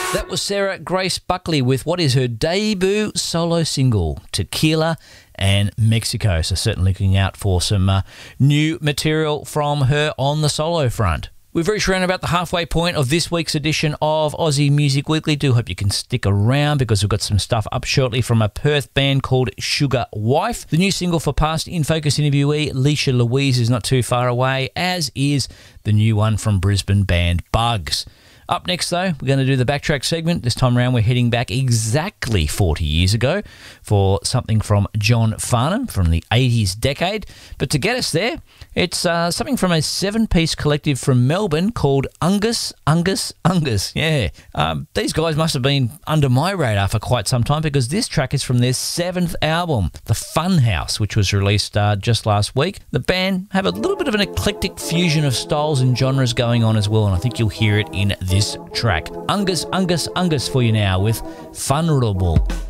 That was Sarah Grace Buckley with what is her debut solo single, Tequila and Mexico. So certainly looking out for some new material from her on the solo front. We've reached around about the halfway point of this week's edition of Aussie Music Weekly. Do hope you can stick around because we've got some stuff up shortly from a Perth band called Sugar Wife. The new single for past In Focus interviewee Leisha Louise is not too far away, as is the new one from Brisbane band Bugs. Up next, though, we're going to do the Backtrack segment. This time around, we're heading back exactly 40 years ago for something from John Farnham from the 80s decade. But to get us there, it's something from a 7-piece collective from Melbourne called Ungus. Yeah, these guys must have been under my radar for quite some time because this track is from their 7th album, The Funhouse, which was released just last week. The band have a little bit of an eclectic fusion of styles and genres going on as well, and I think you'll hear it in this track. Ungus for you now with Vulnerable.